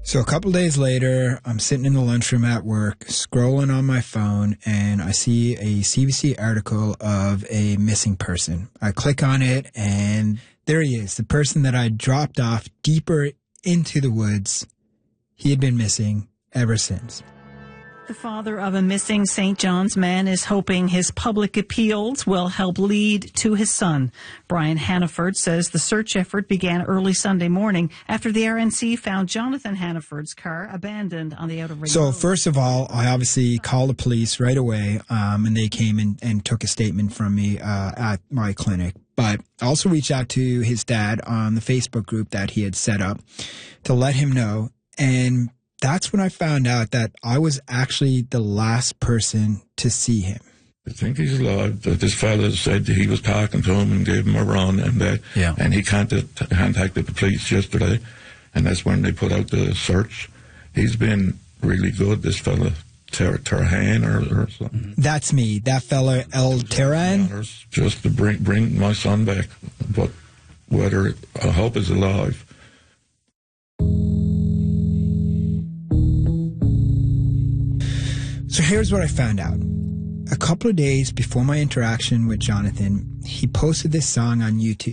So a couple days later, I'm sitting in the lunchroom at work, scrolling on my phone, and I see a CBC article of a missing person. I click on it, and there he is, the person that I dropped off deeper into the woods. He had been missing ever since. The father of a missing St. John's man is hoping his public appeals will help lead to his son. Brian Hannaford says the search effort began early Sunday morning after the RNC found Jonathan Hannaford's car abandoned on the outer ring road. So first of all, I obviously called the police right away, and they came and took a statement from me at my clinic. But I also reached out to his dad on the Facebook group that he had set up to let him know. And that's when I found out that I was actually the last person to see him. I think he's alive. This fella said he was talking to him and gave him a run, and he contacted the police yesterday, and that's when they put out the search. He's been really good, this fella, Terhan or something. That's me, that fella, El Terhan. Just to bring my son back, but whether I hope he's alive. So here's what I found out. A couple of days before my interaction with Jonathan, he posted this song on YouTube.